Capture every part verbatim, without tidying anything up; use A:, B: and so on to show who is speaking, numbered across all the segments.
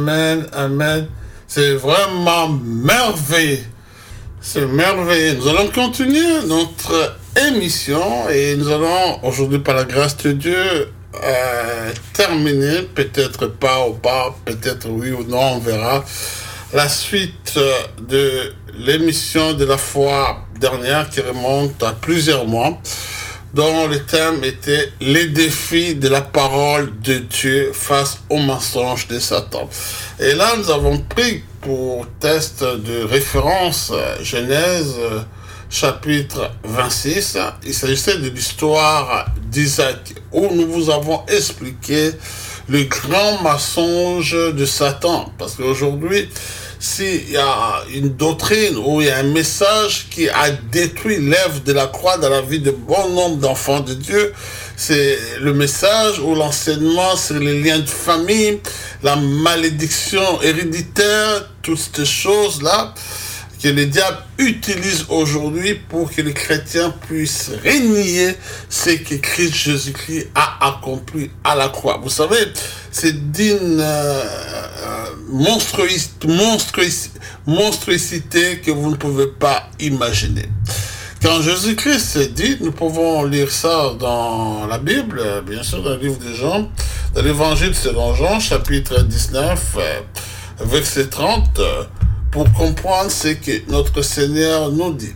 A: Amen, amen. C'est vraiment merveilleux. C'est merveilleux. Nous allons continuer notre émission et nous allons aujourd'hui, par la grâce de Dieu, euh, terminer, peut-être pas ou pas, peut-être oui ou non, on verra, la suite de l'émission de la fois dernière qui remonte à plusieurs mois, dont le thème était les défis de la parole de Dieu face aux mensonges de Satan. Et là, nous avons pris pour test de référence Genèse chapitre vingt-six. Il s'agissait de l'histoire d'Isaac, où nous vous avons expliqué le grand mensonge de Satan. Parce qu'aujourd'hui, s'il y a une doctrine ou il y a un message qui a détruit l'œuvre de la croix dans la vie de bon nombre d'enfants de Dieu, c'est le message ou l'enseignement sur les liens de famille, la malédiction héréditaire, toutes ces choses-là que le diable utilise aujourd'hui pour que les chrétiens puissent renier ce que Christ Jésus-Christ a accompli à la croix. Vous savez, c'est d'une euh, monstruosité, monstruosité, monstruosité que vous ne pouvez pas imaginer. Quand Jésus-Christ s'est dit, nous pouvons lire ça dans la Bible, bien sûr dans le livre de Jean, dans l'évangile selon Jean, chapitre dix-neuf, verset trente, pour comprendre ce que notre Seigneur nous dit.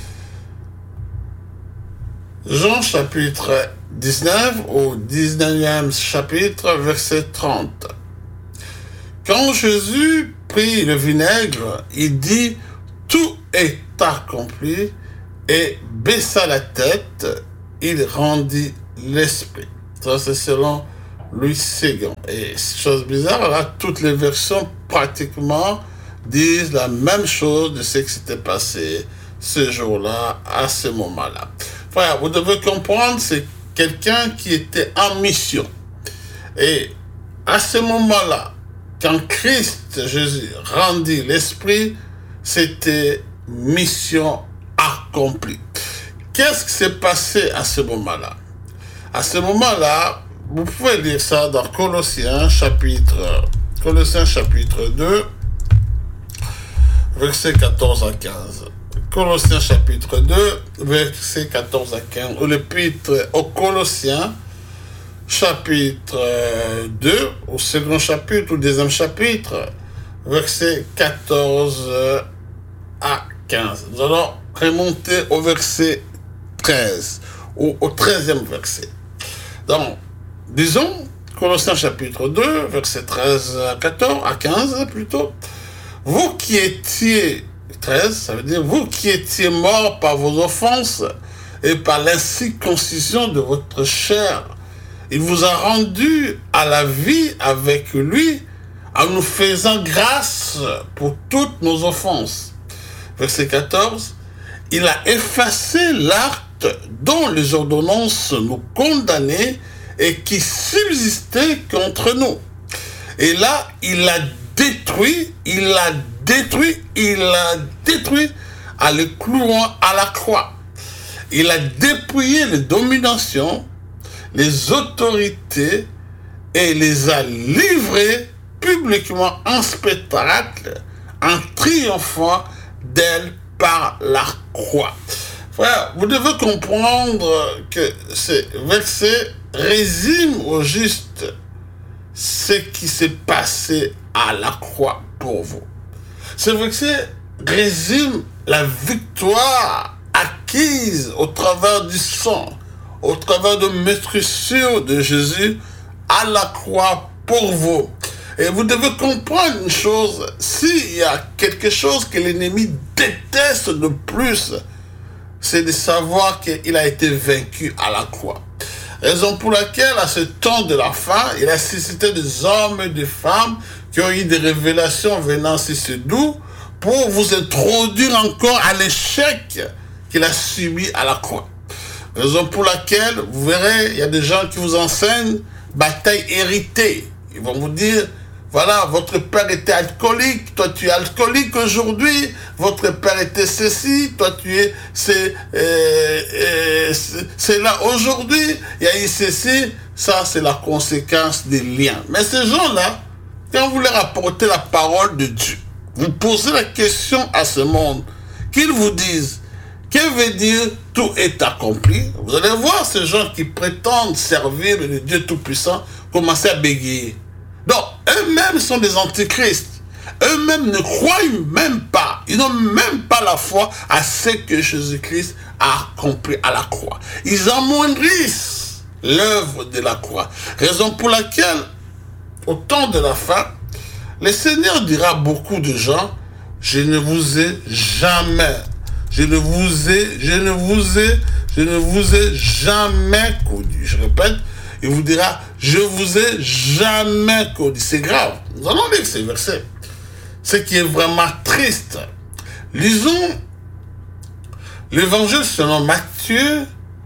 A: Jean chapitre dix-neuf, au dix-neuvième chapitre, verset trente. Quand Jésus prit le vinaigre, il dit « Tout est accompli » et baissa la tête, il rendit l'esprit. Ça, c'est selon Louis Séguin. Et chose bizarre, là, toutes les versions pratiquement disent la même chose de ce qui s'était passé ce jour-là, à ce moment-là. Frère, vous devez comprendre, c'est quelqu'un qui était en mission. Et à ce moment-là, quand Christ Jésus rendit l'esprit, c'était mission accomplie. Qu'est-ce qui s'est passé à ce moment-là? À ce moment-là, vous pouvez lire ça dans Colossiens chapitre, Colossiens chapitre deux, versets quatorze à quinze. Colossiens chapitre deux, versets quatorze à quinze. Ou l'épître aux Colossiens, chapitre deux, au second chapitre, ou deuxième chapitre, versets quatorze à quinze. Nous allons remonter au verset treize, ou au treizième verset. Donc, disons, Colossiens chapitre deux, versets treize à quatorze, à quinze plutôt. Vous qui étiez, treize, ça veut dire, vous qui étiez morts par vos offenses et par l'incirconcision de votre chair, il vous a rendu à la vie avec lui en nous faisant grâce pour toutes nos offenses. Verset quatorze, il a effacé l'acte dont les ordonnances nous condamnaient et qui subsistait contre nous. Et là, il a détruit, il a détruit, il a détruit en le clouant à la croix. Il a dépouillé les dominations, les autorités et les a livrées publiquement en spectacle, en triomphant d'elles par la croix. Frère, vous devez comprendre que ce verset résume au juste ce qui s'est passé à la croix pour vous. Ce verset résume la victoire acquise au travers du sang, au travers de meurtrissure de Jésus à la croix pour vous. Et vous devez comprendre une chose, s'il y a quelque chose que l'ennemi déteste de plus, c'est de savoir qu'il a été vaincu à la croix. Raison pour laquelle, à ce temps de la fin, il a suscité des hommes et des femmes qui ont eu des révélations venant sur ce doux pour vous introduire encore à l'échec qu'il a subi à la croix. Raison pour laquelle, vous verrez, il y a des gens qui vous enseignent bataille héritée. Ils vont vous dire, voilà, votre père était alcoolique, toi tu es alcoolique aujourd'hui, votre père était ceci, toi tu es, c'est, euh, euh, c'est là aujourd'hui, il y a eu ceci, ça c'est la conséquence des liens. Mais ces gens-là, quand vous leur apportez la parole de Dieu, vous posez la question à ce monde, qu'ils vous disent, que veut dire tout est accompli? Vous allez voir ces gens qui prétendent servir le Dieu Tout-Puissant commencer à bégayer. Donc, eux-mêmes sont des antichrists. Eux-mêmes ne croient même pas, ils n'ont même pas la foi à ce que Jésus-Christ a accompli à la croix. Ils amoindrissent l'œuvre de la croix. Raison pour laquelle, au temps de la fin, le Seigneur dira à beaucoup de gens, je ne vous ai jamais, je ne vous ai, je ne vous ai, je ne vous ai jamais connu. Je répète, il vous dira, je vous ai jamais connu. C'est grave. Nous allons lire ces versets. Ce qui est vraiment triste. Lisons l'évangile selon Matthieu,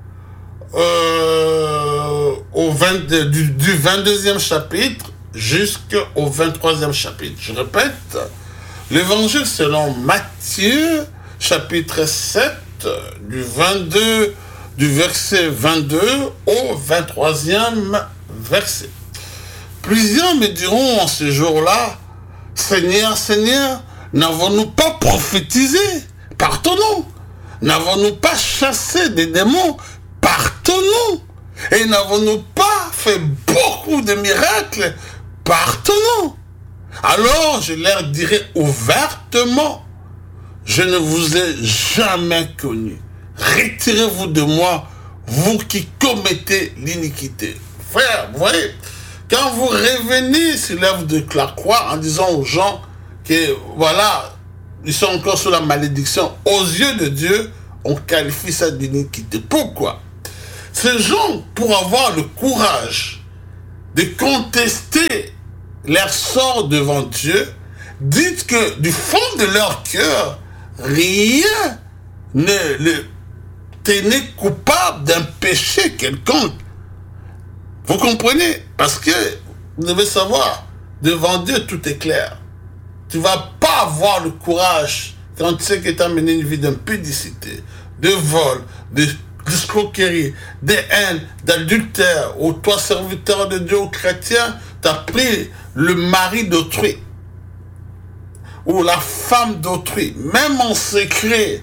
A: euh, au vingt-deux, du, du vingt-deuxième chapitre jusqu'au vingt-troisième chapitre. Je répète, l'évangile selon Matthieu, chapitre sept, du vingt-deux, du verset vingt-deux au vingt-troisième verset. Plusieurs me diront en ce jour-là, Seigneur, Seigneur, n'avons-nous pas prophétisé par ton nom? N'avons-nous pas chassé des démons par ton nom? Et n'avons-nous pas fait beaucoup de miracles par ton nom? Alors je leur dirai ouvertement, je ne vous ai jamais connu. Retirez-vous de moi, vous qui commettez l'iniquité. Frère, vous voyez, quand vous revenez sur l'œuvre de la croix en disant aux gens que, voilà, ils sont encore sous la malédiction, aux yeux de Dieu, on qualifie ça d'iniquité. Pourquoi? Ces gens, pour avoir le courage de contester leur sort devant Dieu, disent que du fond de leur cœur, rien ne le tenait coupable d'un péché quelconque. Vous comprenez? Parce que vous devez savoir, devant Dieu, tout est clair. Tu ne vas pas avoir le courage quand tu sais que tu as mené une vie d'impudicité, de vol, de d'escroquerie, de haine, d'adultère, ou toi, serviteur de Dieu ou chrétien, tu as pris le mari d'autrui, ou la femme d'autrui, même en secret,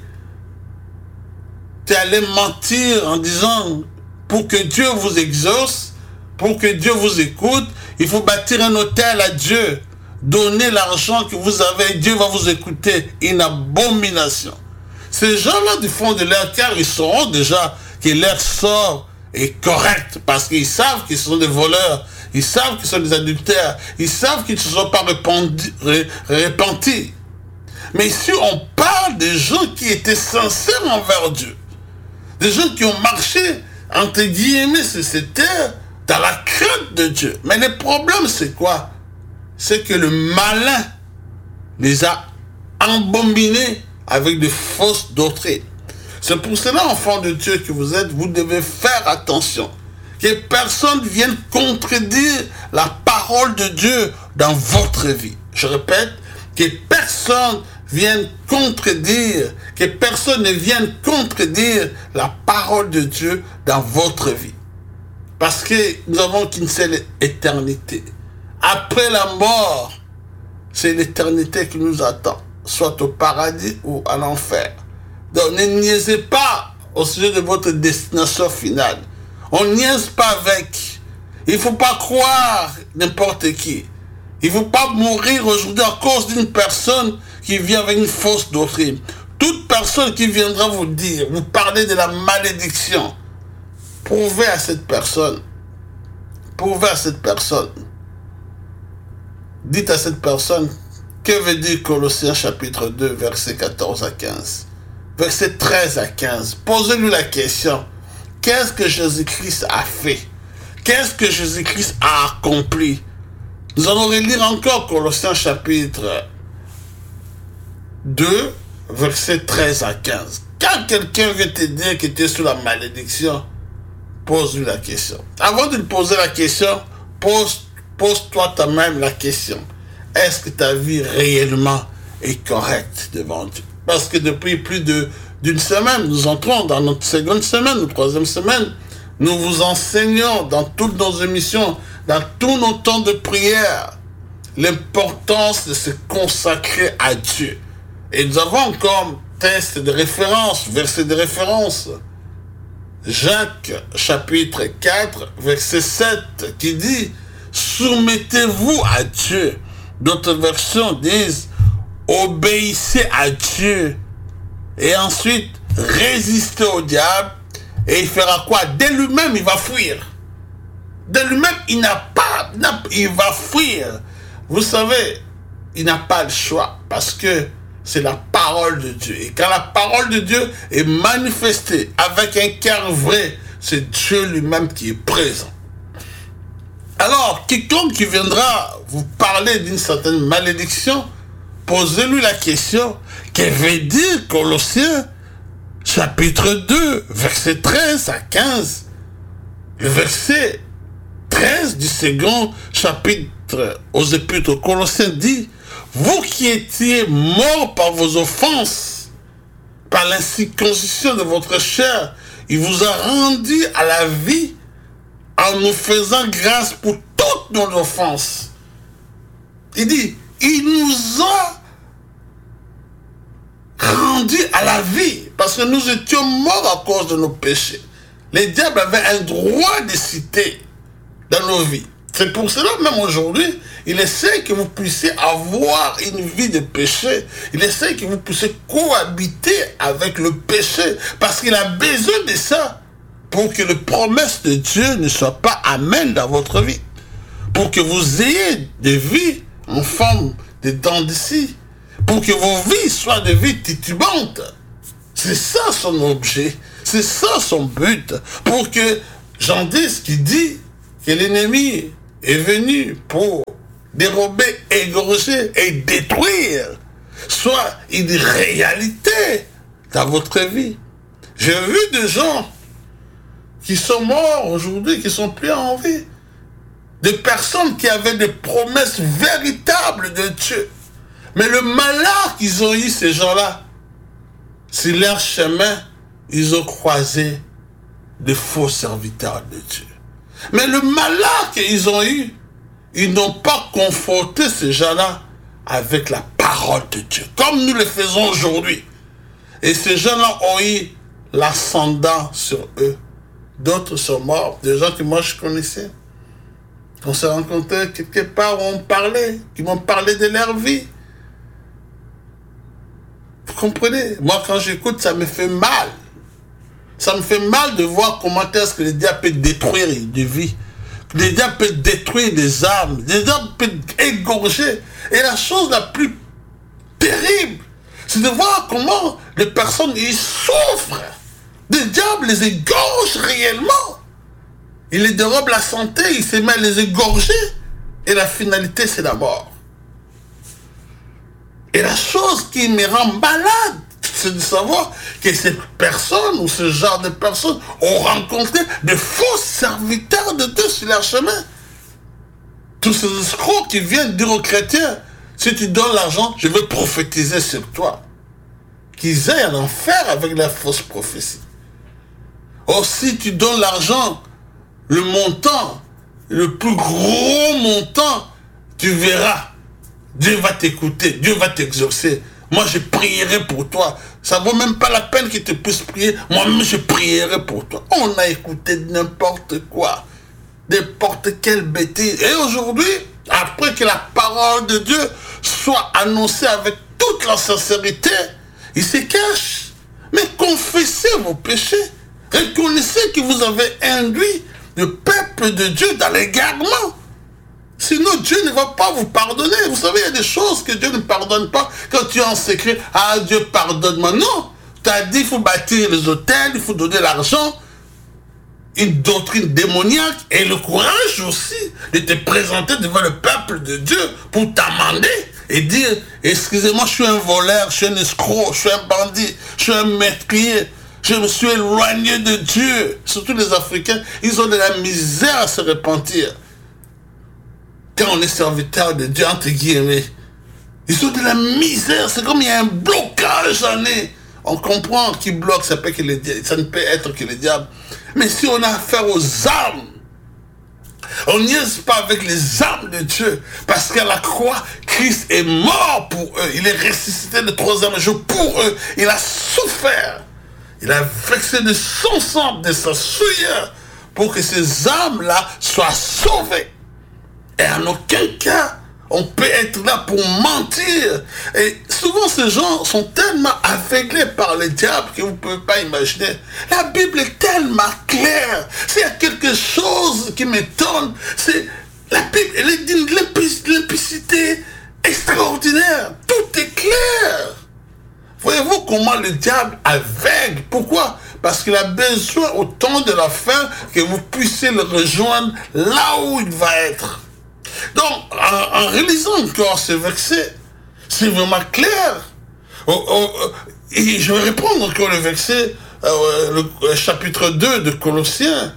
A: tu es allé mentir en disant, pour que Dieu vous exauce, pour que Dieu vous écoute, il faut bâtir un autel à Dieu. Donnez l'argent que vous avez, Dieu va vous écouter. Une abomination. Ces gens-là, du fond de leur cœur, ils sauront déjà que leur sort est correct parce qu'ils savent qu'ils sont des voleurs, ils savent qu'ils sont des adultères, ils savent qu'ils ne se sont pas répandus, repentis. Mais ici, on parle des gens qui étaient sincères envers Dieu. Des gens qui ont marché, entre guillemets, sur cette terre, dans la crainte de Dieu. Mais le problème, c'est quoi? C'est que le malin les a embombinés avec de fausses doctrines. C'est pour cela, enfants de Dieu que vous êtes, vous devez faire attention. Que personne vienne contredire la parole de Dieu dans votre vie. Je répète, que personne vienne contredire, que personne ne vienne contredire la parole de Dieu dans votre vie. Parce que nous avons qu'une seule éternité. Après la mort, c'est l'éternité qui nous attend, soit au paradis ou à l'enfer. Donc ne niaisez pas au sujet de votre destination finale. On ne niaise pas avec. Il ne faut pas croire n'importe qui. Il ne faut pas mourir aujourd'hui à cause d'une personne qui vient avec une fausse doctrine. Toute personne qui viendra vous dire, vous parler de la malédiction, prouvez à cette personne, prouvez à cette personne, dites à cette personne, que veut dire Colossiens chapitre deux, versets quatorze à quinze, versets treize à quinze. Posez-lui la question, qu'est-ce que Jésus-Christ a fait? Qu'est-ce que Jésus-Christ a accompli? Nous allons relire encore Colossiens chapitre deux, versets treize à quinze. Quand quelqu'un vient te dire que tu es sous la malédiction, pose-lui la question. Avant de lui poser la question, pose, pose-toi toi-même la question. Est-ce que ta vie réellement est correcte devant Dieu? Parce que depuis plus de, d'une semaine, nous entrons dans notre seconde semaine, notre troisième semaine, nous vous enseignons dans toutes nos émissions, dans tous nos temps de prière, l'importance de se consacrer à Dieu. Et nous avons comme texte de référence, verset de référence, Jacques chapitre quatre, verset sept, qui dit « Soumettez-vous à Dieu ». D'autres versions disent « Obéissez à Dieu ». Et ensuite, résistez au diable. Et il fera quoi? Dès lui-même, il va fuir. De lui-même, il n'a pas, il va fuir. Vous savez, il n'a pas le choix parce que c'est la parole de Dieu. Et quand la parole de Dieu est manifestée avec un cœur vrai, c'est Dieu lui-même qui est présent. Alors, quiconque qui viendra vous parler d'une certaine malédiction, posez-lui la question, que veut dire Colossiens chapitre deux, verset treize à quinze. Le verset treize du second chapitre aux Épîtres aux Colossiens dit « Vous qui étiez morts par vos offenses, par l'incirconcision de votre chair, il vous a rendu à la vie en nous faisant grâce pour toutes nos offenses. » Il dit « Il nous a rendu à la vie parce que nous étions morts à cause de nos péchés. » Les diables avaient un droit de citer dans nos vies. C'est pour cela, même aujourd'hui, il essaie que vous puissiez avoir une vie de péché. Il essaie que vous puissiez cohabiter avec le péché. Parce qu'il a besoin de ça pour que les promesses de Dieu ne soient pas amènes dans votre vie. Pour que vous ayez des vies en forme de dents d'ici. Pour que vos vies soient des vies titubantes. C'est ça son objet. C'est ça son but. Pour que Jean dix qui dit que l'ennemi est venu pour dérober, égorger et détruire, soit une réalité dans votre vie. J'ai vu des gens qui sont morts aujourd'hui, qui sont plus en vie. Des personnes qui avaient des promesses véritables de Dieu. Mais le malheur qu'ils ont eu, ces gens-là, sur leur chemin, ils ont croisé de faux serviteurs de Dieu. Mais le malheur qu'ils ont eu, ils n'ont pas conforté ces gens-là avec la parole de Dieu, comme nous le faisons aujourd'hui. Et ces gens-là ont eu l'ascendant sur eux. D'autres sont morts, des gens que moi je connaissais. On s'est rencontrés quelque part où on parlait, qui m'ont parlé de leur vie. Vous comprenez? Moi, quand j'écoute, ça me fait mal. Ça me fait mal de voir comment est-ce que le diable peut détruire des vies. Le diable peut détruire des âmes. Le diable peut égorger. Et la chose la plus terrible, c'est de voir comment les personnes ils souffrent. Le diable les égorge réellement. Il les dérobe la santé, il se met à les égorger. Et la finalité, c'est la mort. Et la chose qui me rend malade, c'est de savoir que ces personnes ou ce genre de personnes ont rencontré de faux serviteurs de Dieu sur leur chemin. Tous ces escrocs qui viennent dire aux chrétiens, si tu donnes l'argent, je vais prophétiser sur toi. Qu'ils aillent en enfer avec la fausse prophétie. Or, si tu donnes l'argent, le montant, le plus gros montant, tu verras. Dieu va t'écouter, Dieu va t'exaucer. Moi, je prierai pour toi. Ça ne vaut même pas la peine qu'il te puisse prier. Moi-même, je prierai pour toi. On a écouté n'importe quoi. N'importe quelle bêtise. Et aujourd'hui, après que la parole de Dieu soit annoncée avec toute la sincérité, il se cache. Mais confessez vos péchés. Reconnaissez que vous avez induit le peuple de Dieu dans l'égarement. Sinon, Dieu ne va pas vous pardonner. Vous savez, il y a des choses que Dieu ne pardonne pas. Quand tu es en secret, ah, Dieu pardonne-moi. Non, tu as dit, il faut bâtir les hôtels, il faut donner l'argent. Une doctrine démoniaque et le courage aussi de te présenter devant le peuple de Dieu pour t'amender et dire, excusez-moi, je suis un voleur, je suis un escroc, je suis un bandit, je suis un meurtrier. Je me suis éloigné de Dieu. Surtout les Africains, ils ont de la misère à se repentir. Quand on est serviteur de Dieu, entre guillemets, ils ont de la misère. C'est comme il y a un blocage en eux. On comprend qui bloque, ça, peut que les, ça ne peut être que le diable. Mais si on a affaire aux âmes, On niaise pas avec les âmes de Dieu. Parce qu'à la croix, Christ est mort pour eux. Il est ressuscité le troisième jour pour eux. Il a souffert. Il a versé de son sang, de sa souillure, pour que ces âmes-là soient sauvées. Et en aucun cas, on peut être là pour mentir. Et souvent, ces gens sont tellement aveuglés par le diable que vous ne pouvez pas imaginer. La Bible est tellement claire. S'il y a quelque chose qui m'étonne, c'est la Bible, elle est d'une limpidité extraordinaire. Tout est clair. Voyez-vous comment le diable aveugle? Pourquoi? Parce qu'il a besoin au temps de la fin que vous puissiez le rejoindre là où il va être. Donc, en, en réalisant encore ce verset, c'est vraiment clair. Oh, oh, oh, et je vais répondre encore le verset, euh, le, le chapitre deux de Colossiens,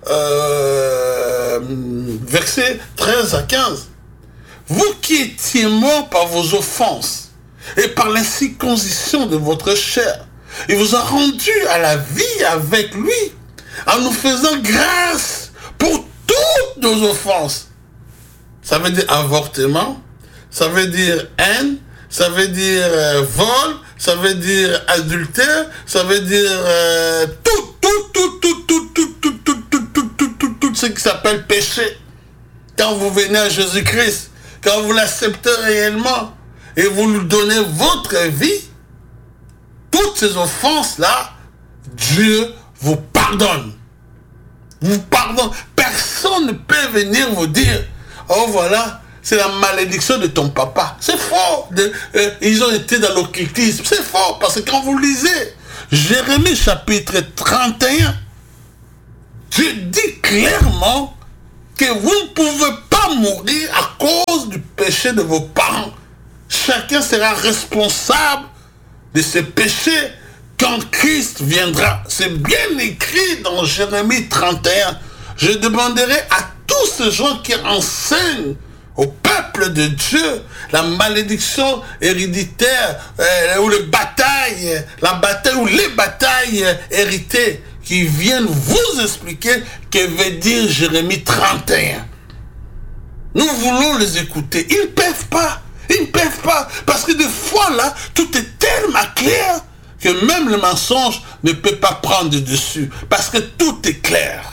A: euh, versets treize à quinze. Vous qui étiez morts par vos offenses et par l'incirconcision de votre chair, il vous a rendu à la vie avec lui, en nous faisant grâce pour toutes nos offenses. Ça veut dire avortement, ça veut dire haine, ça veut dire euh, vol, ça veut dire adultère, ça veut dire euh, tout, tout, tout, tout, tout, tout, tout, tout, tout, tout, tout, tout, tout ce qui s'appelle péché. Quand vous venez à Jésus-Christ, quand vous l'acceptez réellement et vous lui donnez votre vie, toutes ces offenses-là, Dieu vous pardonne. Vous pardonne. Personne ne peut venir vous dire, oh voilà, c'est la malédiction de ton papa. C'est faux. De, euh, ils ont été dans l'occultisme. C'est faux. Parce que quand vous lisez Jérémie chapitre trente et un, Dieu dit clairement que vous ne pouvez pas mourir à cause du péché de vos parents. Chacun sera responsable de ses péchés quand Christ viendra. C'est bien écrit dans Jérémie trente et un. Je demanderai à tous ces gens qui enseignent au peuple de Dieu la malédiction héréditaire euh, ou les batailles, la bataille ou les batailles héritées qui viennent vous expliquer que veut dire Jérémie trente et un. Nous voulons les écouter. Ils ne peuvent pas. Ils ne peuvent pas. Parce que des fois là, tout est tellement clair que même le mensonge ne peut pas prendre dessus. Parce que tout est clair.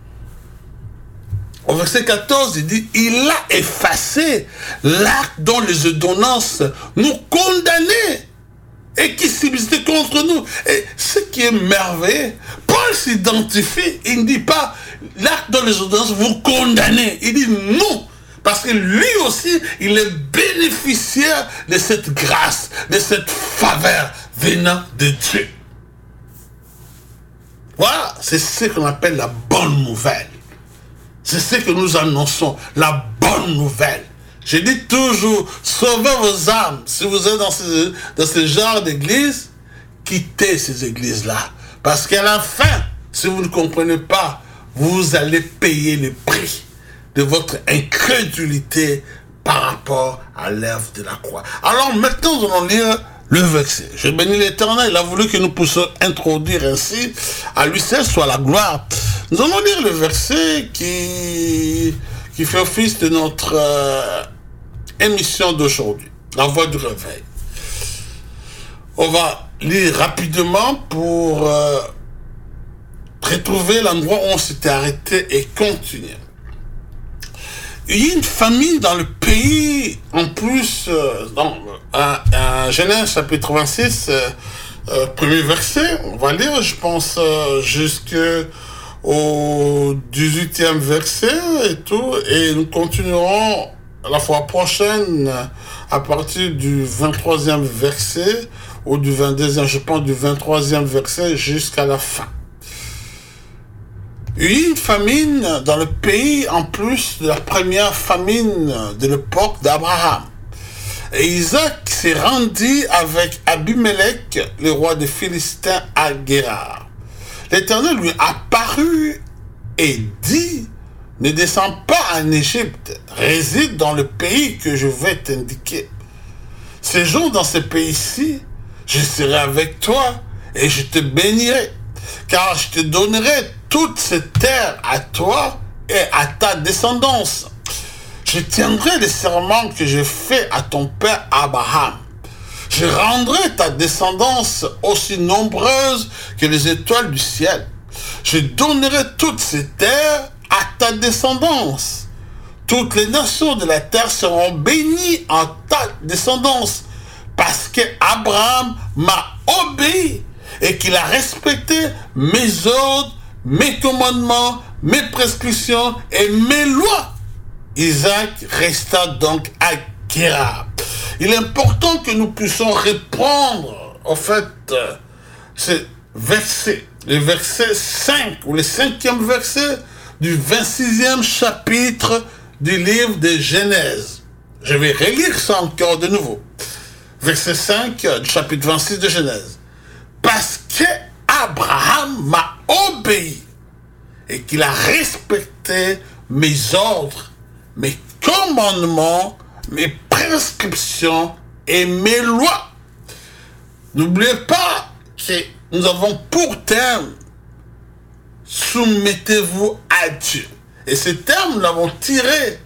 A: Au verset quatorze, il dit, il a effacé l'acte dont les ordonnances nous condamnaient et qui subsistait contre nous. Et ce qui est merveilleux, Paul s'identifie, il ne dit pas l'acte dont les ordonnances vous condamnez. Il dit non, parce que lui aussi, il est bénéficiaire de cette grâce, de cette faveur venant de Dieu. Voilà, c'est ce qu'on appelle la bonne nouvelle. C'est ce que nous annonçons, la bonne nouvelle. Je dis toujours, sauvez vos âmes. Si vous êtes dans ce, dans ce genre d'église, quittez ces églises-là. Parce qu'à la fin, si vous ne comprenez pas, vous allez payer le prix de votre incrédulité par rapport à l'œuvre de la croix. Alors maintenant, nous allons lire le verset. Je bénis l'Éternel, il a voulu que nous puissions introduire ainsi, à lui seul soit la gloire. Nous allons lire le verset qui, qui fait office de notre euh, émission d'aujourd'hui, la voix du réveil. On va lire rapidement pour euh, retrouver l'endroit où on s'était arrêté et continuer. Il y a une famille dans le pays, en plus, euh, dans un Genèse chapitre vingt-six, euh, euh, premier verset, on va lire, je pense, euh, jusqu'au dix-huitième verset et tout, et nous continuerons la fois prochaine à partir du vingt-troisième verset, ou du vingt-deuxième, je pense, du vingt-troisième verset jusqu'à la fin. Il y a eu une famine dans le pays, en plus de la première famine de l'époque d'Abraham. Et Isaac s'est rendu avec Abimelech, le roi des Philistins, à Guérar. L'Éternel lui apparut et dit, ne descends pas en Égypte, réside dans le pays que je vais t'indiquer. Séjourne dans ce pays-ci, je serai avec toi et je te bénirai, car je te donnerai toute cette terre à toi et à ta descendance. Je tiendrai les serments que j'ai faits à ton père Abraham. Je rendrai ta descendance aussi nombreuse que les étoiles du ciel. Je donnerai toutes ces terres à ta descendance. Toutes les nations de la terre seront bénies en ta descendance, parce que Abraham m'a obéi et qu'il a respecté mes ordres, mes commandements, mes prescriptions et mes lois. Isaac resta donc à Guérar. Il est important que nous puissions répondre, en fait, euh, ce verset, le verset cinq, ou le cinquième verset du vingt-sixième chapitre du livre de Genèse. Je vais relire ça encore de nouveau. Verset cinq du chapitre vingt-six de Genèse. Parce que Abraham m'a obéi et qu'il a respecté mes ordres, mes commandements, mes prescriptions et mes lois. N'oubliez pas que nous avons pour terme soumettez-vous à Dieu. Et ce terme, nous l'avons tiré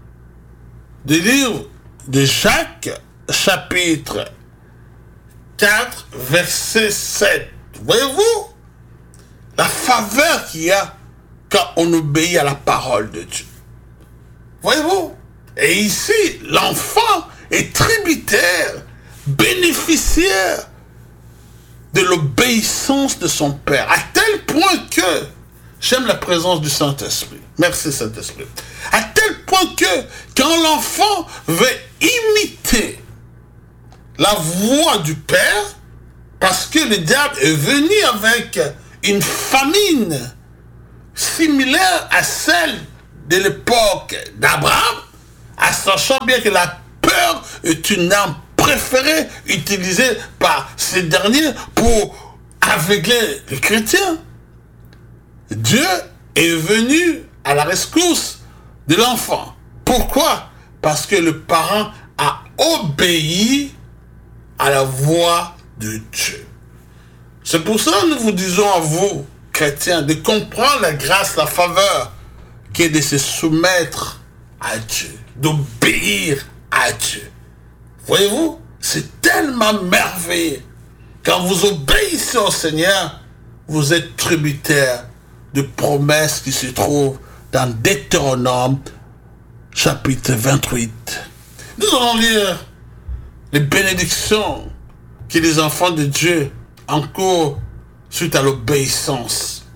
A: du livre de Jacques, chapitre quatre, verset sept. Voyez-vous la faveur qu'il y a quand on obéit à la parole de Dieu. Voyez-vous? Et ici, l'enfant est tributaire, bénéficiaire de l'obéissance de son père, à tel point que j'aime la présence du Saint-Esprit. Merci Saint-Esprit. À tel point que quand l'enfant veut imiter la voix du père, parce que le diable est venu avec une famine similaire à celle de l'époque d'Abraham, en sachant bien que la peur est une arme préférée utilisée par ces derniers pour aveugler les chrétiens. Dieu est venu à la rescousse de l'enfant. Pourquoi? Parce que le parent a obéi à la voix de Dieu. C'est pour ça que nous vous disons à vous, chrétiens, de comprendre la grâce, la faveur qui est de se soumettre à Dieu, d'obéir à Dieu. Voyez-vous, c'est tellement merveilleux. Quand vous obéissez au Seigneur, vous êtes tributaire de promesses qui se trouvent dans Deutéronome, chapitre vingt-huit. Nous allons lire les bénédictions que les enfants de Dieu encourent suite à l'obéissance.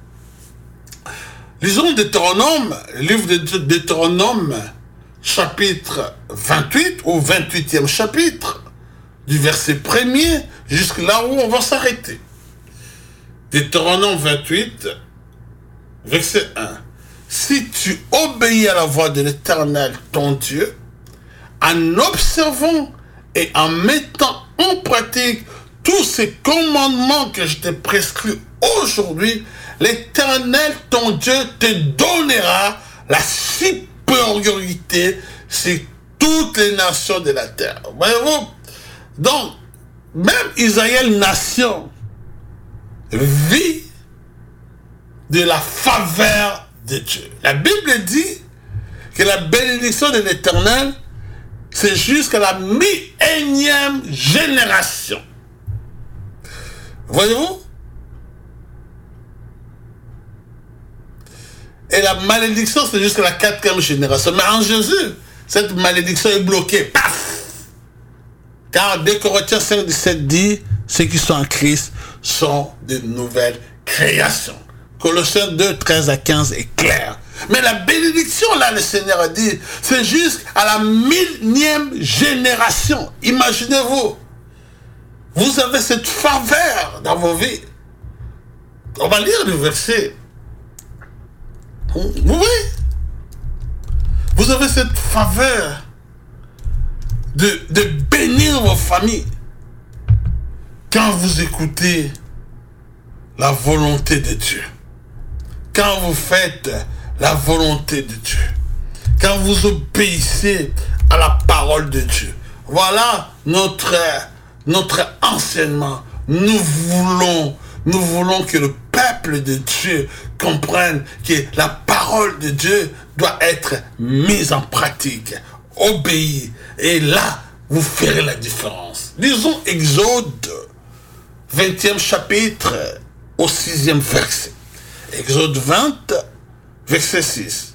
A: Lisons Deutéronome, le livre de Deutéronome, chapitre vingt-huit, ou vingt-huitième chapitre, du verset premier jusqu'à là où on va s'arrêter. Deutéronome vingt-huit, verset un. Si tu obéis à la voix de l'Éternel, ton Dieu, en observant et en mettant en pratique tous ces commandements que je t'ai prescrits aujourd'hui, l'Éternel, ton Dieu, te donnera la supériorité sur toutes les nations de la terre. Voyez-vous? Donc, même Israël, nation, vit de la faveur de Dieu. La Bible dit que la bénédiction de l'Éternel, c'est jusqu'à la mi-énième génération. Voyez-vous? Et la malédiction, c'est jusqu'à la quatrième génération. Mais en Jésus, cette malédiction est bloquée. Paf! Car deux Corinthiens cinq, dix-sept dit, ceux qui sont en Christ sont de nouvelles créations. Colossiens deux, treize à quinze est clair. Mais la bénédiction, là, le Seigneur a dit, c'est jusqu'à la millième génération. Imaginez-vous, vous avez cette faveur dans vos vies. On va lire le verset. Oui, vous avez cette faveur de, de bénir vos familles quand vous écoutez la volonté de Dieu, quand vous faites la volonté de Dieu, quand vous obéissez à la parole de Dieu. Voilà notre, notre enseignement. Nous voulons, nous voulons que le peuple de Dieu comprenne que la parole de Dieu doit être mise en pratique, obéie. Et là, vous ferez la différence. Lisons Exode, vingtième chapitre, au sixième verset. Exode vingt, verset six.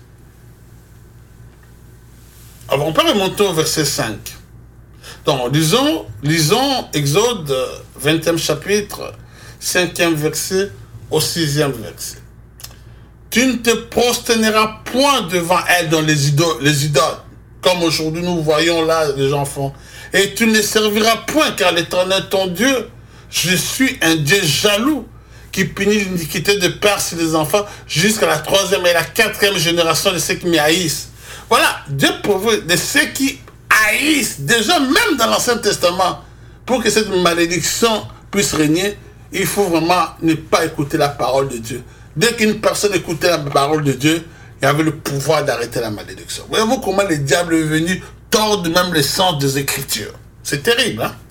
A: Alors, on peut remonter au verset cinq. Donc, lisons, lisons Exode, vingtième chapitre, cinquième verset au sixième verset. Tu ne te prosterneras point devant elle dans les idoles, les idoles, comme aujourd'hui nous voyons là les gens font. Et tu ne les serviras point, car l'Éternel ton Dieu, je suis un Dieu jaloux, qui punit l'iniquité de père sur les enfants jusqu'à la troisième et la quatrième génération de ceux qui m'y haïssent. Voilà, Dieu pourvu de ceux qui haïssent, déjà même dans l'Ancien Testament, pour que cette malédiction puisse régner, il faut vraiment ne pas écouter la parole de Dieu. Dès qu'une personne écoutait la parole de Dieu, il avait le pouvoir d'arrêter la malédiction. Voyez-vous comment le diable est venu tordre même le sens des Écritures. C'est terrible, hein?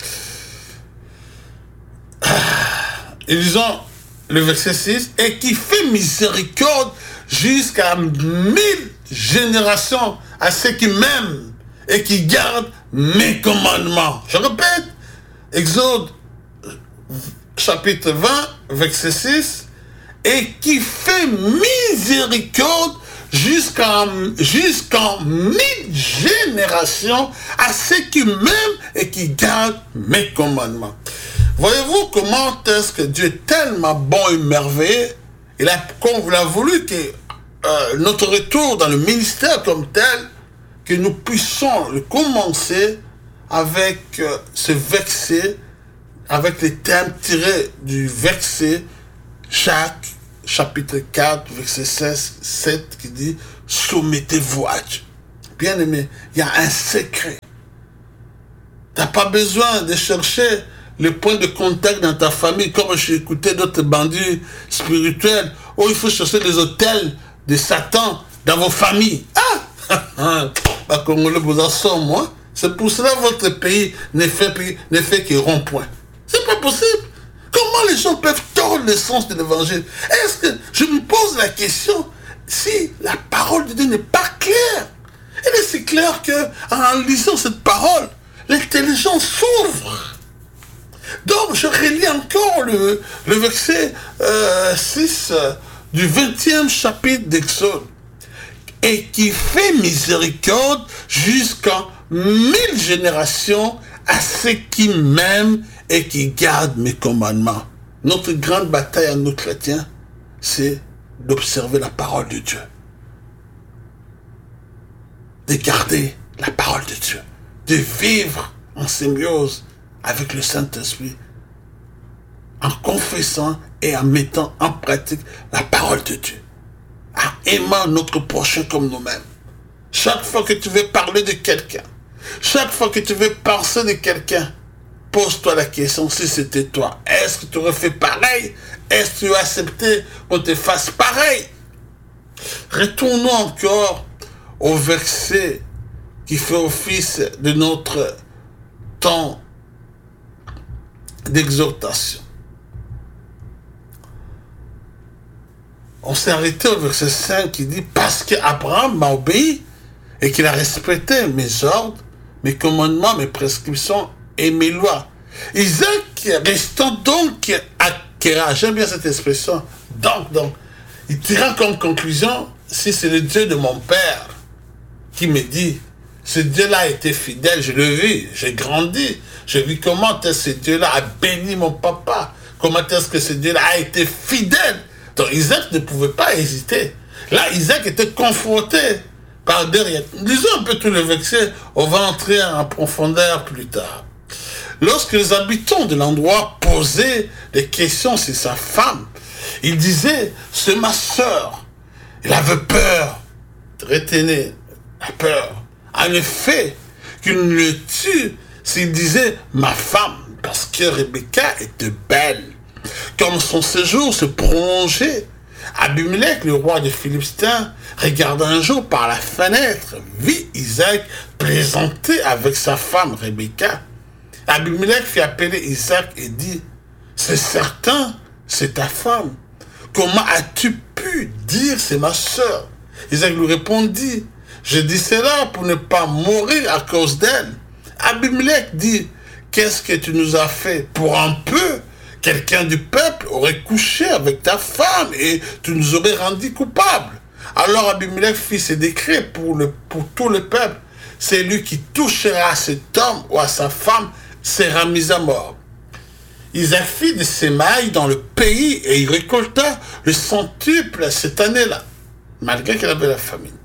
A: Et lisons le verset six, et qui fait miséricorde jusqu'à mille générations à ceux qui m'aiment et qui gardent mes commandements. Je répète, Exode chapitre vingt, verset six, et qui fait miséricorde jusqu'en jusqu'en mille générations à ceux qui m'aiment et qui gardent mes commandements. Voyez-vous comment est-ce que Dieu est tellement bon et merveilleux, il a, comme il a voulu que euh, notre retour dans le ministère comme tel, que nous puissions le commencer avec euh, ce verset, avec les thèmes tirés du verset Jacques, chapitre quatre, verset seize, sept, qui dit « Soumettez-vous à Dieu ». Bien aimé, il y a un secret. Tu n'as pas besoin de chercher le point de contact dans ta famille, comme j'ai écouté d'autres bandits spirituels, où il faut chercher les hôtels de Satan dans vos familles. Ah! Bah, Congolais, vous en sommes, moi. C'est pour cela que votre pays ne fait, ne fait que rond-point. C'est pas possible. Comment les gens peuvent tordre le sens de l'évangile? Est-ce que je me pose la question si la parole de Dieu n'est pas claire? Elle est si claire qu'en lisant cette parole, l'intelligence s'ouvre. Donc, je relis encore le, le verset euh, six euh, du vingtième chapitre d'Exode. Et qui fait miséricorde jusqu'en mille générations à ceux qui m'aiment et qui gardent mes commandements. Notre grande bataille à nous chrétiens, c'est d'observer la parole de Dieu. De garder la parole de Dieu. De vivre en symbiose avec le Saint-Esprit, en confessant et en mettant en pratique la parole de Dieu, en aimant notre prochain comme nous-mêmes. Chaque fois que tu veux parler de quelqu'un, chaque fois que tu veux penser de quelqu'un, pose-toi la question, si c'était toi, est-ce que tu aurais fait pareil? Est-ce que tu as accepté qu'on te fasse pareil? Retournons encore au verset qui fait office de notre temps d'exhortation. On s'est arrêté au verset cinq qui dit « Parce qu'Abraham m'a obéi et qu'il a respecté mes ordres, mes commandements, mes prescriptions et mes lois. » Isaac restant donc à Kéra, j'aime bien cette expression, donc, donc, il tira comme conclusion, si c'est le Dieu de mon père qui me dit, ce Dieu-là a été fidèle, je le vis, j'ai grandi, j'ai vu comment est-ce que ce Dieu-là a béni mon papa, comment est-ce que ce Dieu-là a été fidèle. Donc Isaac ne pouvait pas hésiter. Là, Isaac était confronté par derrière. Lisons un peu tout le verset, on va entrer en profondeur plus tard. Lorsque les habitants de l'endroit posaient des questions sur sa femme, il disait, c'est ma sœur. Il avait peur. Retenez la peur. En effet, qu'il ne le tue s'il disait ma femme, parce que Rebecca était belle. Comme son séjour se prolongeait, Abimelech, le roi des Philistins, regarda un jour par la fenêtre, vit Isaac plaisanter avec sa femme Rebecca. Abimelech fit appeler Isaac et dit, c'est certain, c'est ta femme. comment as-tu pu dire c'est ma sœur? Isaac lui répondit, je dis cela pour ne pas mourir à cause d'elle. Abimelech dit, qu'est-ce que tu nous as fait? Pour un peu, quelqu'un du peuple aurait couché avec ta femme et tu nous aurais rendu coupables. Alors Abimelech fit ce décret pour, le, pour tout le peuple. C'est lui qui touchera à cet homme ou à sa femme sera mis à mort. Isaac fit des semailles dans le pays et il récolta le centuple cette année-là, malgré qu'il avait la famine.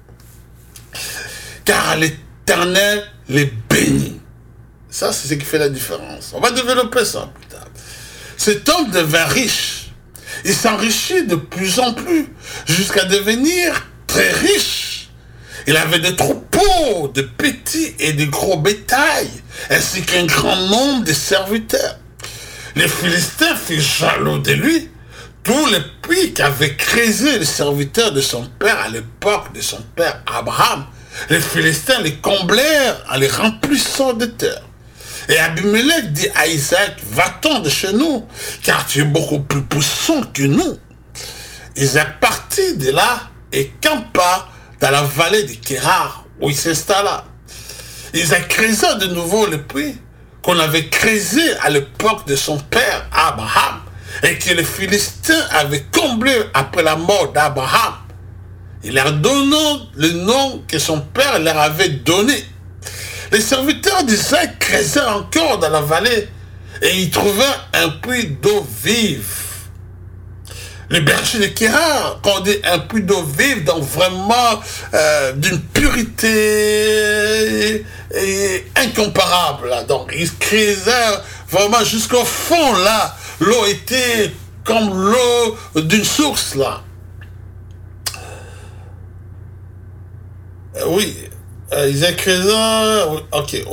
A: Car l'Éternel les bénit. Ça, c'est ce qui fait la différence. On va développer ça plus tard. Cet homme devint riche. Il s'enrichit de plus en plus, jusqu'à devenir très riche. Il avait des troupeaux de petits et de gros bétail, ainsi qu'un grand nombre de serviteurs. Les Philistins furent jaloux de lui. Tous les puits qu'avait creusés les serviteurs de son père à l'époque de son père Abraham, les Philistins les comblèrent en les remplissant de terre. Et Abimelech dit à Isaac, va-t'en de chez nous, car tu es beaucoup plus puissant que nous. Isaac partit de là et campa dans la vallée de Kérar, où il s'installa. Isaac creusa de nouveau le puits qu'on avait creusé à l'époque de son père Abraham, et que les Philistins avaient comblé après la mort d'Abraham. Il leur donna le nom que son père leur avait donné. Les serviteurs d'Isaac creusèrent encore dans la vallée et y trouvèrent un puits d'eau vive. Les bergers de Kérar, quand on dit un puits d'eau vive, donc vraiment euh, d'une pureté et incomparable. Là. Donc ils creusèrent vraiment jusqu'au fond là. L'eau était comme l'eau d'une source là. Euh, oui, euh, Isaac creusèrent, ok.